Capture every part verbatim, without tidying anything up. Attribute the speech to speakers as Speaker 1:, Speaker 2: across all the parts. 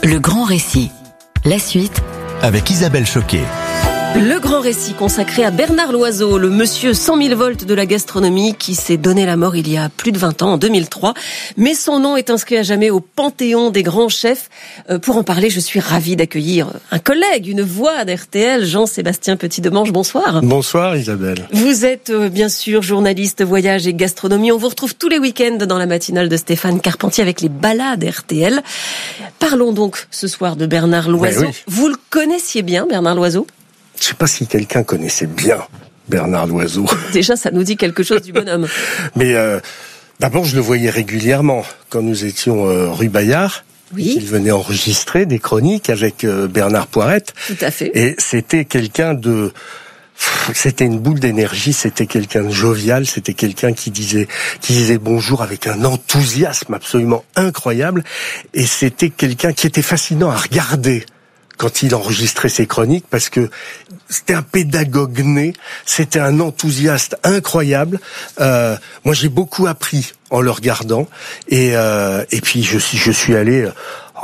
Speaker 1: Le grand récit. La suite
Speaker 2: avec Isabelle Choquet.
Speaker 3: Le grand récit consacré à Bernard Loiseau, le monsieur cent mille volts de la gastronomie qui s'est donné la mort il y a plus de vingt ans, en deux mille trois. Mais son nom est inscrit à jamais au panthéon des grands chefs. Euh, pour en parler, je suis ravie d'accueillir un collègue, une voix d'R T L, Jean-Sébastien Petit-Demange. Bonsoir.
Speaker 4: Bonsoir Isabelle.
Speaker 3: Vous êtes euh, bien sûr journaliste voyage et gastronomie. On vous retrouve tous les week-ends dans la matinale de Stéphane Carpentier avec les balades R T L. Parlons donc ce soir de Bernard Loiseau.
Speaker 4: Oui.
Speaker 3: Vous le connaissiez bien, Bernard Loiseau ?
Speaker 4: Je ne sais pas si quelqu'un connaissait bien Bernard Loiseau.
Speaker 3: Déjà, ça nous dit quelque chose du bonhomme.
Speaker 4: Mais euh, d'abord, je le voyais régulièrement quand nous étions euh, rue Bayard.
Speaker 3: Oui.
Speaker 4: Il venait enregistrer des chroniques avec euh, Bernard Poirette.
Speaker 3: Tout à fait.
Speaker 4: Et c'était quelqu'un de... C'était une boule d'énergie, c'était quelqu'un de jovial, c'était quelqu'un qui disait, qui disait bonjour avec un enthousiasme absolument incroyable. Et c'était quelqu'un qui était fascinant à regarder quand il enregistrait ses chroniques, parce que c'était un pédagogue né, c'était un enthousiaste incroyable. Euh, moi, j'ai beaucoup appris en le regardant, et euh, et puis je suis je suis allé euh,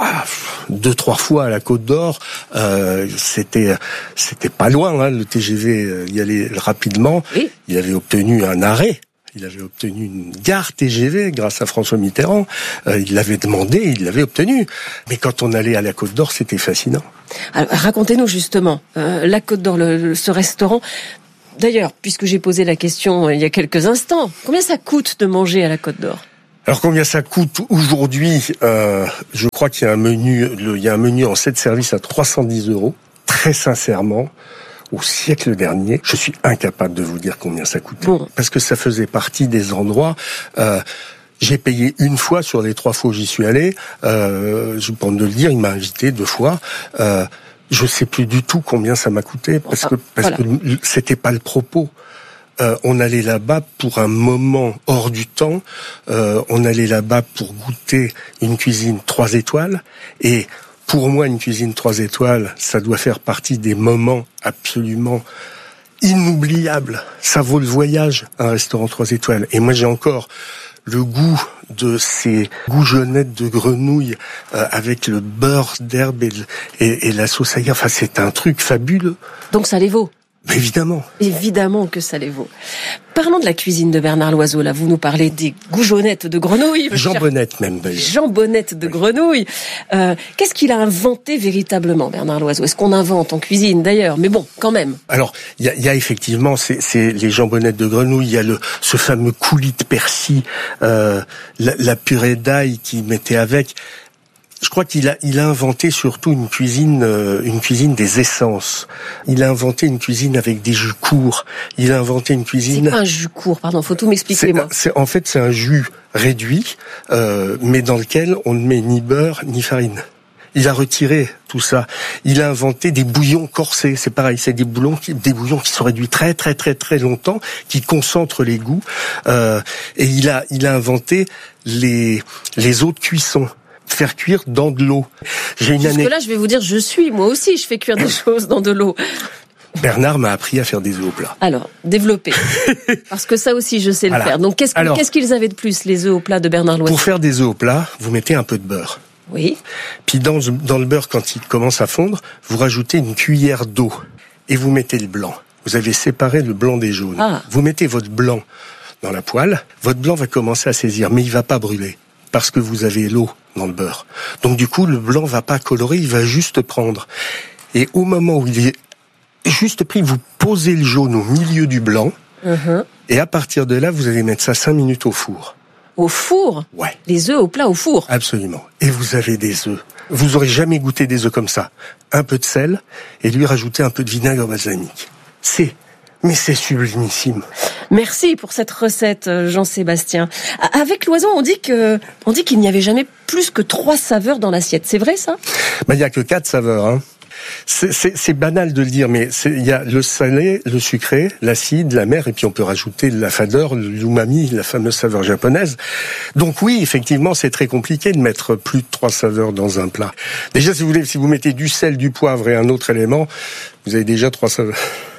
Speaker 4: deux trois fois à la Côte d'Or. Euh, c'était c'était pas loin, hein, le T G V euh, y allait rapidement.
Speaker 3: Oui.
Speaker 4: Il avait obtenu un arrêt. Il avait obtenu une gare T G V grâce à François Mitterrand. Euh, il l'avait demandé, il l'avait obtenu. Mais quand on allait à la Côte d'Or, c'était fascinant.
Speaker 3: Alors, racontez-nous justement, euh, la Côte d'Or, le, le, ce restaurant. D'ailleurs, puisque j'ai posé la question il y a quelques instants, combien ça coûte de manger à la Côte d'Or ?
Speaker 4: Alors combien ça coûte aujourd'hui ? euh, Je crois qu'il y a un menu, le, il y a un menu en sept services à trois cent dix euros. Très sincèrement, au siècle dernier, je suis incapable de vous dire combien ça coûtait.
Speaker 3: Bon.
Speaker 4: Parce que ça faisait partie des endroits... Euh, j'ai payé une fois sur les trois fois où j'y suis allé. Euh, je pense de le dire, il m'a invité deux fois. Euh, je sais plus du tout combien ça m'a coûté, parce que parce voilà. que c'était pas le propos. Euh, on allait là-bas pour un moment hors du temps. Euh, on allait là-bas pour goûter une cuisine trois étoiles. Et pour moi, une cuisine trois étoiles, ça doit faire partie des moments absolument inoubliables. Ça vaut le voyage, un restaurant trois étoiles. Et moi, j'ai encore le goût de ces goujonnettes de grenouille euh, avec le beurre d'herbe et, et, et la sauce aïe. Enfin, c'est un truc fabuleux.
Speaker 3: Donc ça les vaut.
Speaker 4: Mais évidemment.
Speaker 3: Évidemment que ça les vaut. Parlons de la cuisine de Bernard Loiseau. Là, vous nous parlez des goujonnettes de grenouille.
Speaker 4: Jambonnettes même, d'ailleurs.
Speaker 3: Jambonnettes de grenouille. Euh, qu'est-ce qu'il a inventé véritablement, Bernard Loiseau ? Est-ce qu'on invente en cuisine, d'ailleurs ? Mais bon, quand même.
Speaker 4: Alors, il y a, y a effectivement c'est, c'est les jambonnettes de grenouille. Il y a le ce fameux coulis de persil, euh, la, la purée d'ail qu'il mettait avec. Je crois qu'il a, il a inventé surtout une cuisine, euh, une cuisine des essences. Il a inventé une cuisine avec des jus courts. Il a inventé une cuisine.
Speaker 3: C'est pas un jus court, pardon, faut tout m'expliquer, moi.
Speaker 4: C'est, en fait, c'est un jus réduit, euh, mais dans lequel on ne met ni beurre ni farine. Il a retiré tout ça. Il a inventé des bouillons corsés. C'est pareil, c'est des bouillons qui, des bouillons qui sont réduits très très très très longtemps, qui concentrent les goûts. Euh, et il a, il a inventé les les eaux de cuisson. Faire cuire dans de l'eau. J'ai une
Speaker 3: Jusque
Speaker 4: année.
Speaker 3: là, je vais vous dire, je suis, moi aussi, je fais cuire des choses dans de l'eau.
Speaker 4: Bernard m'a appris à faire des œufs au plat.
Speaker 3: Alors, développez. Parce que ça aussi, je sais
Speaker 4: voilà.
Speaker 3: le faire. Donc, qu'est-ce,
Speaker 4: Alors,
Speaker 3: qu'est-ce qu'ils avaient de plus, les œufs au plat de Bernard Loiseau ?
Speaker 4: Pour faire des œufs au plat, vous mettez un peu de beurre.
Speaker 3: Oui.
Speaker 4: Puis dans, dans le beurre, quand il commence à fondre, vous rajoutez une cuillère d'eau. Et vous mettez le blanc. Vous avez séparé le blanc des jaunes.
Speaker 3: Ah.
Speaker 4: Vous mettez votre blanc dans la poêle. Votre blanc va commencer à saisir, mais il va pas brûler. Parce que vous avez l'eau dans le beurre. Donc du coup, le blanc va pas colorer, il va juste prendre. Et au moment où il est juste pris, vous posez le jaune au milieu du blanc.
Speaker 3: Uh-huh.
Speaker 4: Et à partir de là, vous allez mettre ça cinq minutes au four.
Speaker 3: Au four ?
Speaker 4: Ouais.
Speaker 3: Les œufs au plat au four ?
Speaker 4: Absolument. Et vous avez des œufs. Vous aurez jamais goûté des œufs comme ça. Un peu de sel et lui rajouter un peu de vinaigre balsamique. C'est... Mais c'est sublimissime.
Speaker 3: Merci pour cette recette, Jean-Sébastien. Avec Loiseau, on dit que, on dit qu'il n'y avait jamais plus que trois saveurs dans l'assiette. C'est vrai, ça ?
Speaker 4: Ben, il y a que quatre saveurs, hein. C'est, c'est, c'est banal de le dire, mais il y a le salé, le sucré, l'acide, l'amer, et puis on peut rajouter la fadeur, l'umami, la fameuse saveur japonaise. Donc oui, effectivement, c'est très compliqué de mettre plus de trois saveurs dans un plat. Déjà, si vous voulez, si vous mettez du sel, du poivre et un autre élément, vous avez déjà trois saveurs.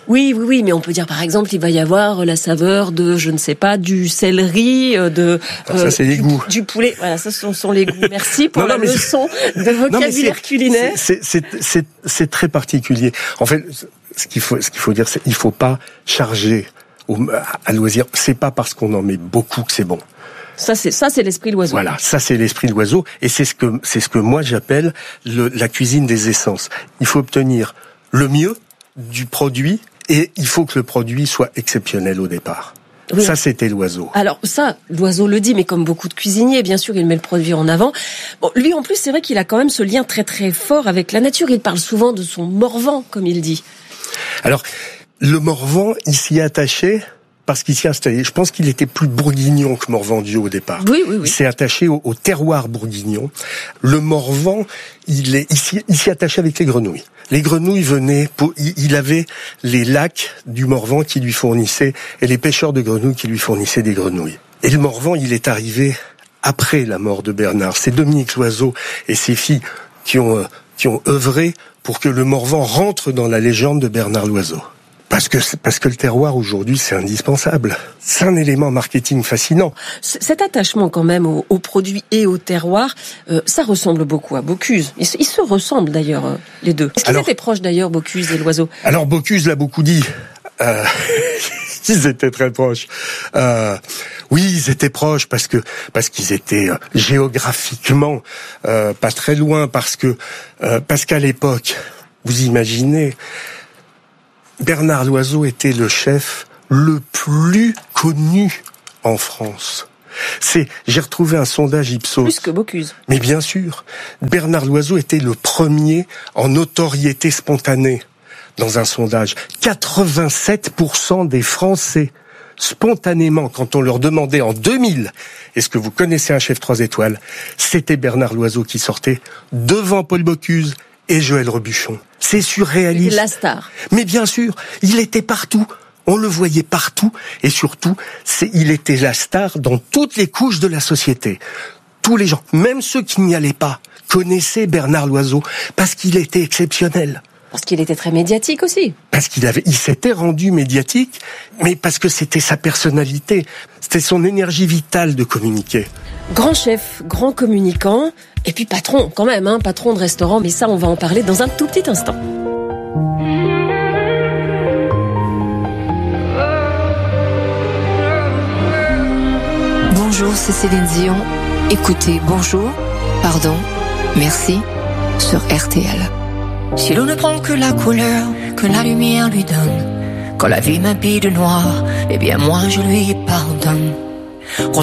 Speaker 3: Oui, oui, oui, mais on peut dire par exemple, il va y avoir la saveur de, je ne sais pas, du céleri, de
Speaker 4: Alors ça, c'est les
Speaker 3: du,
Speaker 4: goûts.
Speaker 3: du poulet. Voilà, ça ce sont les goûts. Merci pour
Speaker 4: non,
Speaker 3: la
Speaker 4: non,
Speaker 3: leçon de vocabulaire
Speaker 4: c'est,
Speaker 3: culinaire.
Speaker 4: C'est, c'est, c'est, c'est très particulier. En fait, ce qu'il faut, ce qu'il faut dire, c'est qu'il faut pas charger au, à loisir. C'est pas parce qu'on en met beaucoup que c'est bon.
Speaker 3: Ça, c'est ça, c'est l'esprit de l'oiseau.
Speaker 4: Voilà, ça c'est l'esprit de l'oiseau, et c'est ce que c'est ce que moi j'appelle le, la cuisine des essences. Il faut obtenir le mieux du produit, et il faut que le produit soit exceptionnel au départ. Oui. Ça, c'était l'oiseau.
Speaker 3: Alors ça, l'oiseau le dit, mais comme beaucoup de cuisiniers, bien sûr, il met le produit en avant. Bon, lui, en plus, c'est vrai qu'il a quand même ce lien très très fort avec la nature. Il parle souvent de son Morvan, comme il dit.
Speaker 4: Alors, le Morvan, il s'y attachait parce qu'il s'y installait. Je pense qu'il était plus bourguignon que Morvandieu au départ.
Speaker 3: Oui, oui, oui.
Speaker 4: Il s'est attaché au, au terroir bourguignon. Le Morvan, il est, il s'y, il s'y attachait avec les grenouilles. Les grenouilles venaient, pour, il avait les lacs du Morvan qui lui fournissaient, et les pêcheurs de grenouilles qui lui fournissaient des grenouilles. Et le Morvan, il est arrivé après la mort de Bernard. C'est Dominique Loiseau et ses filles qui ont, qui ont œuvré pour que le Morvan rentre dans la légende de Bernard Loiseau. Parce que, parce que le terroir aujourd'hui, c'est indispensable. C'est un élément marketing fascinant.
Speaker 3: Cet attachement quand même aux, aux produits et au terroir, euh, ça ressemble beaucoup à Bocuse. Ils, ils se ressemblent d'ailleurs, euh, les deux. Est-ce qu'ils alors, étaient proches d'ailleurs, Bocuse et l'oiseau?
Speaker 4: Alors Bocuse l'a beaucoup dit. Euh, ils étaient très proches. Euh, oui, ils étaient proches parce que parce qu'ils étaient euh, géographiquement euh, pas très loin, parce que euh, parce qu'à l'époque, vous imaginez, Bernard Loiseau était le chef le plus connu en France. C'est, j'ai retrouvé un sondage Ipsos.
Speaker 3: Plus que Bocuse.
Speaker 4: Mais bien sûr. Bernard Loiseau était le premier en notoriété spontanée dans un sondage. quatre-vingt-sept pour cent des Français, spontanément, quand on leur demandait en deux mille, est-ce que vous connaissez un chef trois étoiles? C'était Bernard Loiseau qui sortait devant Paul Bocuse et Joël Robuchon. C'est surréaliste.
Speaker 3: Il est la star.
Speaker 4: Mais bien sûr, il était partout. On le voyait partout. Et surtout, c'est, il était la star dans toutes les couches de la société. Tous les gens, même ceux qui n'y allaient pas, connaissaient Bernard Loiseau parce qu'il était exceptionnel.
Speaker 3: Parce qu'il était très médiatique aussi.
Speaker 4: Parce qu'il avait, il s'était rendu médiatique, mais parce que c'était sa personnalité. C'était son énergie vitale de communiquer.
Speaker 3: Grand chef, grand communicant, et puis patron quand même, hein, patron de restaurant, mais ça on va en parler dans un tout petit instant.
Speaker 1: Bonjour, c'est Céline Dion. Écoutez Bonjour, pardon, merci sur R T L.
Speaker 2: Si l'on ne prend que la couleur que la lumière lui donne, quand la vie m'habille de noir, eh bien moi je lui pardonne. Qu'on